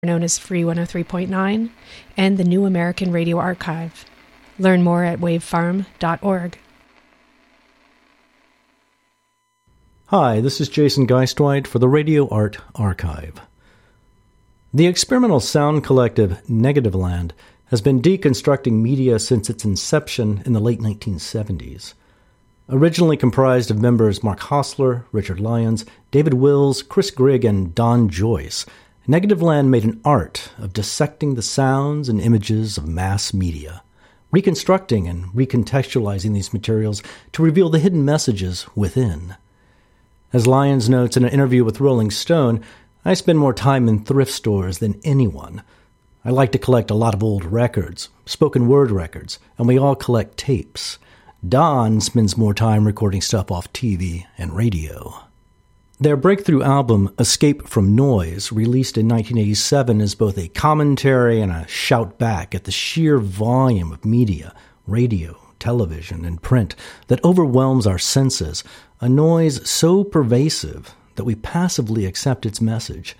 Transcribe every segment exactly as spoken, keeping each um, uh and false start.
known as Free one oh three point nine, and the New American Radio Archive. Learn more at wavefarm dot org. Hi, this is Jason Geistweit for the Radio Art Archive. The experimental sound collective Negativland has been deconstructing media since its inception in the late nineteen seventies. Originally comprised of members Mark Hostler, Richard Lyons, David Wills, Chris Grigg, and Don Joyce, Negativland made an art of dissecting the sounds and images of mass media, reconstructing and recontextualizing these materials to reveal the hidden messages within. As Lyons notes in an interview with Rolling Stone, I spend more time in thrift stores than anyone. I like to collect a lot of old records, spoken word records, and we all collect tapes. Don spends more time recording stuff off T V and radio. Their breakthrough album, Escape from Noise, released in nineteen eighty-seven, is both a commentary and a shout back at the sheer volume of media, radio, television, and print that overwhelms our senses, a noise so pervasive that we passively accept its message.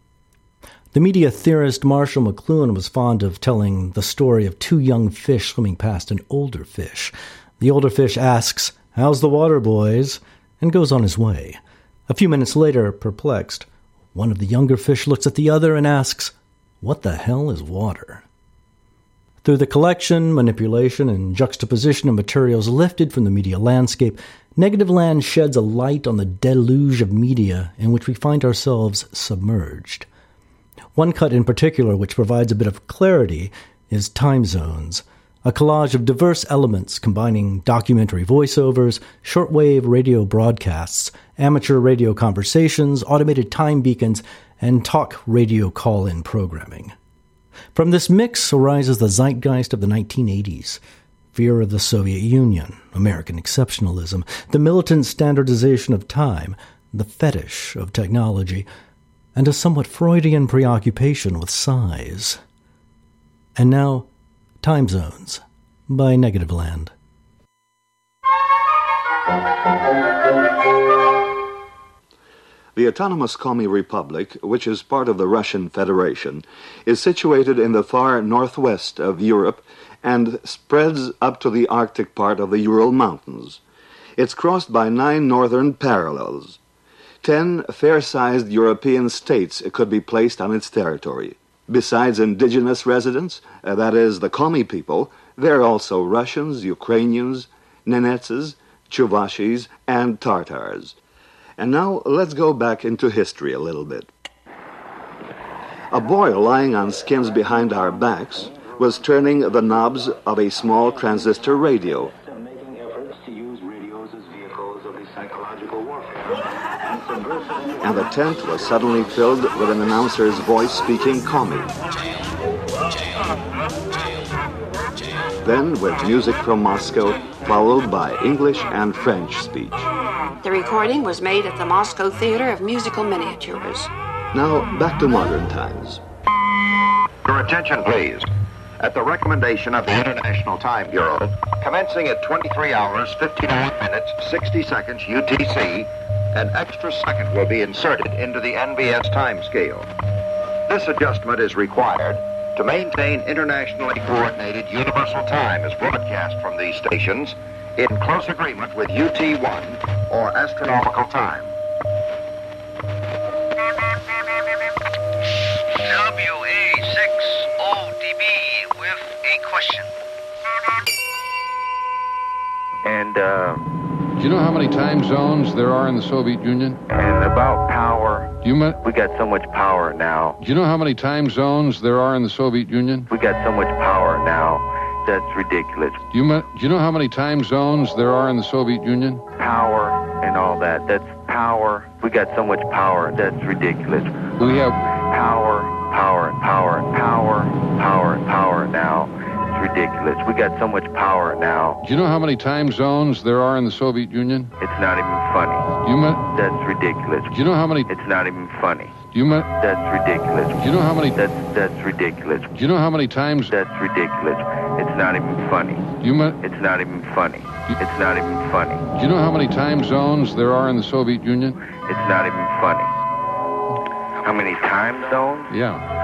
The media theorist Marshall McLuhan was fond of telling the story of two young fish swimming past an older fish. The older fish asks, "How's the water, boys?" and goes on his way. A few minutes later, perplexed, one of the younger fish looks at the other and asks, "What the hell is water?" Through the collection, manipulation, and juxtaposition of materials lifted from the media landscape, Negativland sheds a light on the deluge of media in which we find ourselves submerged. One cut in particular which provides a bit of clarity is Time Zones, a collage of diverse elements combining documentary voiceovers, shortwave radio broadcasts, amateur radio conversations, automated time beacons, and talk radio call-in programming. From this mix arises the zeitgeist of the nineteen eighties, fear of the Soviet Union, American exceptionalism, the militant standardization of time, the fetish of technology, and a somewhat Freudian preoccupation with size. And now, Time Zones by Negativland. The autonomous Komi Republic, which is part of the Russian Federation, is situated in the far northwest of Europe and spreads up to the Arctic part of the Ural Mountains. It's crossed by nine northern parallels. Ten fair-sized European states could be placed on its territory. Besides indigenous residents, uh, that is, the Komi people, there are also Russians, Ukrainians, Nenetses, Chuvashis, and Tartars. And now let's go back into history a little bit. A boy lying on skins behind our backs was turning the knobs of a small transistor radio. Making efforts to use radios as vehicles of the psychological warfare. And the tent was suddenly filled with an announcer's voice speaking Komi. Then with music from Moscow, followed by English and French speech. The recording was made at the Moscow Theater of Musical Miniatures. Now, back to modern times. Your attention, please. At the recommendation of the International Time Bureau, commencing at twenty-three hours, fifty-nine minutes, sixty seconds U T C, an extra second will be inserted into the N B S time scale. This adjustment is required to maintain internationally coordinated universal time as broadcast from these stations in close agreement with U T one, or astronomical time. W A six O D B with a question. And, uh... do you know how many time zones there are in the Soviet Union? And about power. Do you ma- we got so much power now. Do you know how many time zones there are in the Soviet Union? We got so much power now. That's ridiculous. Do you, ma- do you know how many time zones there are in the Soviet Union? Power and all that. That's power. We got so much power. That's ridiculous. We have power, power, and power, and power, power, and power now. It's ridiculous. We got so much power now. Do you know how many time zones there are in the Soviet Union? It's not even funny. Do you ma- That's ridiculous. Do you know how many? It's not even funny. Do you ma- That's ridiculous. Do you know how many? That's that's ridiculous. Do you know how many times? That's ridiculous. It's not even funny. Do you ma- It's not even funny. It's not even funny. Do you know how many time zones there are in the Soviet Union? It's not even funny. How many time zones? Yeah.